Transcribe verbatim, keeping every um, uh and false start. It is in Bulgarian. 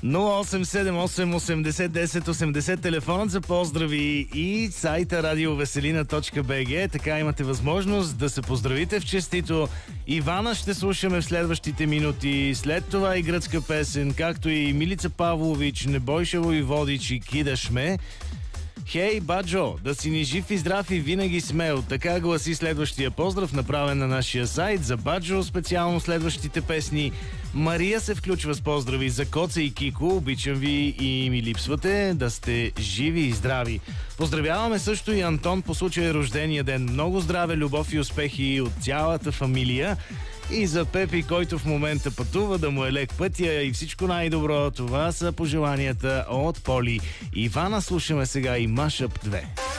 нула осем седем осем осемдесет десет осемдесет, телефонът за поздрави и сайта радиовеселина точка би джи. Така имате възможност да се поздравите в честито. Ивана ще слушаме в следващите минути. След това и гръцка песен, както и Милица Павлович, Небойша Войводич и Кидаш ме. Хей, Баджо, да си ни жив и здрав и винаги смел. Така гласи следващия поздрав, направен на нашия сайт. За Баджо специално следващите песни. Мария се включва с поздрави за Коца и Кико. Обичам ви и ми липсвате. Да сте живи и здрави. Поздравяваме също и Антон по случай рождения ден. Много здраве, любов и успехи от цялата фамилия. И за Пепи, който в момента пътува, да му е лек пътя и всичко най-добро. Това са пожеланията от Поли. Ивана слушаме сега и Машъп две.